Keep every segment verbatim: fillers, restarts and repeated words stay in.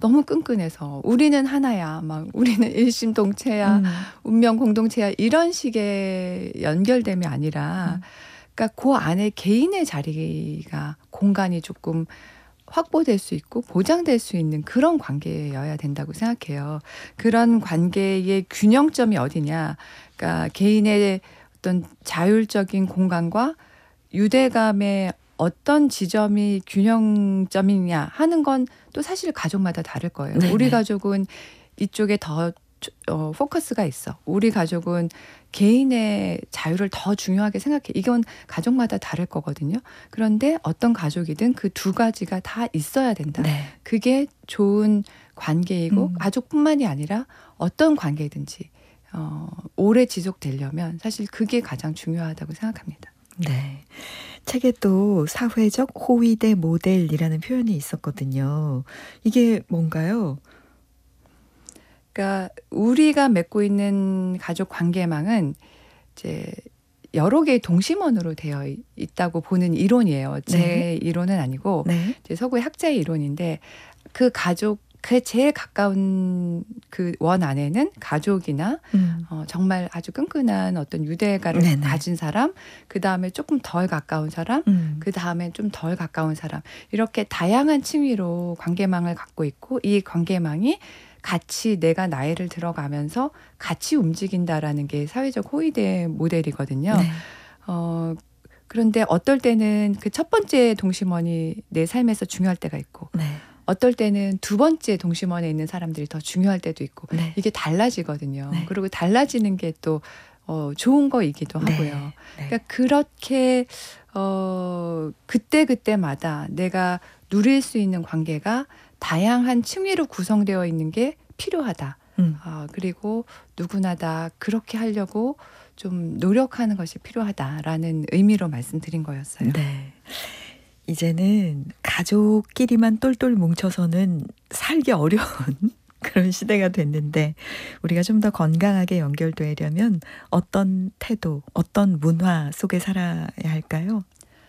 너무 끈끈해서 우리는 하나야, 막 우리는 일심동체야, 음. 운명 공동체야, 이런 식의 연결됨이 아니라, 음. 그러니까 그 안에 개인의 자리가 공간이 조금 확보될 수 있고 보장될 수 있는 그런 관계여야 된다고 생각해요. 그런 관계의 균형점이 어디냐. 그러니까 개인의 어떤 자율적인 공간과 유대감의 어떤 지점이 균형점이냐 하는 건 또 사실 가족마다 다를 거예요. 네네. 우리 가족은 이쪽에 더 어, 포커스가 있어. 우리 가족은 개인의 자유를 더 중요하게 생각해. 이건 가족마다 다를 거거든요. 그런데 어떤 가족이든 그 두 가지가 다 있어야 된다. 네. 그게 좋은 관계이고 음. 가족뿐만이 아니라 어떤 관계든지 어, 오래 지속되려면 사실 그게 가장 중요하다고 생각합니다. 네. 책에 또 사회적 호위 대 모델이라는 표현이 있었거든요. 이게 뭔가요? 그러니까 우리가 맺고 있는 가족 관계망은 이제 여러 개의 동심원으로 되어 있다고 보는 이론이에요. 제 네. 이론은 아니고 네. 이제 서구의 학자의 이론인데 그 가족 그 제일 가까운 그 원 안에는 가족이나 음. 어, 정말 아주 끈끈한 어떤 유대가를 네네. 가진 사람, 그 다음에 조금 덜 가까운 사람, 음. 그 다음에 좀 덜 가까운 사람, 이렇게 다양한 층위로 관계망을 갖고 있고 이 관계망이 같이 내가 나이를 들어가면서 같이 움직인다라는 게 사회적 호위대 모델이거든요. 네. 어, 그런데 어떨 때는 그 첫 번째 동심원이 내 삶에서 중요할 때가 있고 네. 어떨 때는 두 번째 동심원에 있는 사람들이 더 중요할 때도 있고 네. 이게 달라지거든요. 네. 그리고 달라지는 게 또 어, 좋은 거이기도 네. 하고요. 네. 그러니까 그렇게 어, 그때 그때마다 내가 누릴 수 있는 관계가 다양한 층위로 구성되어 있는 게 필요하다. 음. 어, 그리고 누구나 다 그렇게 하려고 좀 노력하는 것이 필요하다라는 의미로 말씀드린 거였어요. 네. 이제는 가족끼리만 똘똘 뭉쳐서는 살기 어려운 그런 시대가 됐는데 우리가 좀 더 건강하게 연결되려면 어떤 태도, 어떤 문화 속에 살아야 할까요?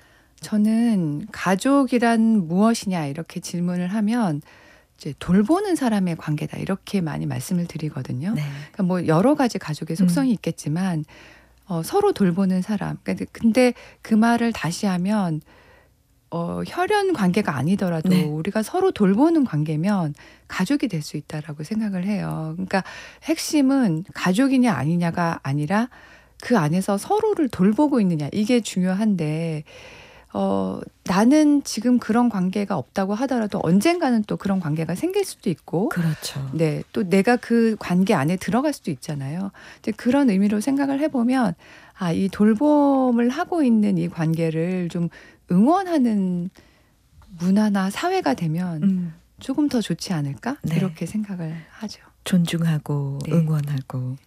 저는 가족이란 무엇이냐 이렇게 질문을 하면 이제 돌보는 사람의 관계다 이렇게 많이 말씀을 드리거든요. 네. 그러니까 뭐 여러 가지 가족의 속성이 있겠지만 어, 서로 돌보는 사람. 그러니까 근데 그 말을 다시 하면 어, 혈연 관계가 아니더라도 네. 우리가 서로 돌보는 관계면 가족이 될 수 있다라고 생각을 해요. 그러니까 핵심은 가족이냐 아니냐가 아니라 그 안에서 서로를 돌보고 있느냐 이게 중요한데 어, 나는 지금 그런 관계가 없다고 하더라도 언젠가는 또 그런 관계가 생길 수도 있고 그렇죠. 네, 또 내가 그 관계 안에 들어갈 수도 있잖아요. 이제 그런 의미로 생각을 해보면 아, 이 돌봄을 하고 있는 이 관계를 좀 응원하는 문화나 사회가 되면 음. 조금 더 좋지 않을까? 네. 이렇게 생각을 하죠. 존중하고 네. 응원하고.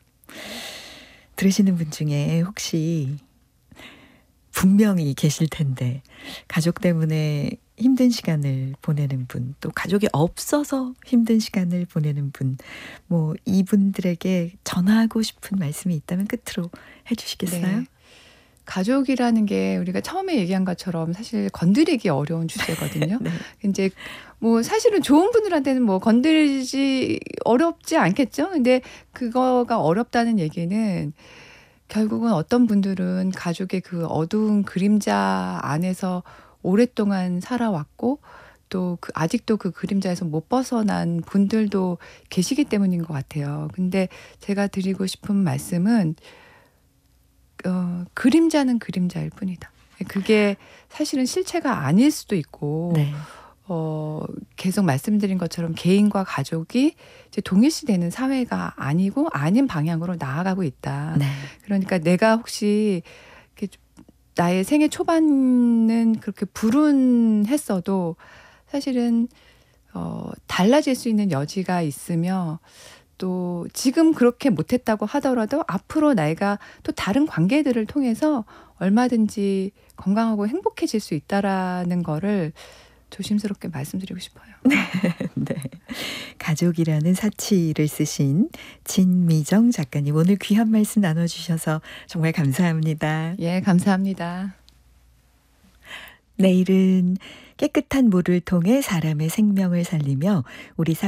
들으시는 분 중에 혹시 분명히 계실 텐데 가족 때문에 힘든 시간을 보내는 분, 또 가족이 없어서 힘든 시간을 보내는 분, 뭐 이분들에게 전하고 싶은 말씀이 있다면 끝으로 해주시겠어요? 네. 가족이라는 게 우리가 처음에 얘기한 것처럼 사실 건드리기 어려운 주제거든요. 네. 이제 뭐 사실은 좋은 분들한테는 뭐 건드리지 어렵지 않겠죠. 근데 그거가 어렵다는 얘기는 결국은 어떤 분들은 가족의 그 어두운 그림자 안에서 오랫동안 살아왔고 또 그 아직도 그 그림자에서 못 벗어난 분들도 계시기 때문인 것 같아요. 근데 제가 드리고 싶은 말씀은 어, 그림자는 그림자일 뿐이다. 그게 사실은 실체가 아닐 수도 있고 네. 어, 계속 말씀드린 것처럼 개인과 가족이 이제 동일시되는 사회가 아니고 아닌 방향으로 나아가고 있다. 네. 그러니까 내가 혹시 이렇게 나의 생애 초반은 그렇게 불운했어도 사실은 어, 달라질 수 있는 여지가 있으며 또 지금 그렇게 못했다고 하더라도 앞으로 내가 또 다른 관계들을 통해서 얼마든지 건강하고 행복해질 수 있다라는 거를 조심스럽게 말씀드리고 싶어요. 네. 가족이라는 사치를 쓰신 진미정 작가님, 오늘 귀한 말씀 나눠주셔서 정말 감사합니다. 예, 감사합니다. 내일은 깨끗한 물을 통해 사람의 생명을 살리며 우리